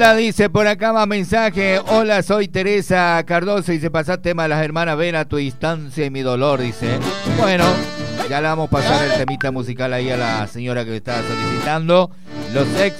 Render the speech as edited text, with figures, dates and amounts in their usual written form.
Hola, dice por acá más mensaje. Hola, soy Teresa Cardoso. Dice, pasá tema de las hermanas, ven a tu instancia y mi dolor, dice. Bueno, ya le vamos a pasar el temita musical ahí a la señora que está solicitando. Los ex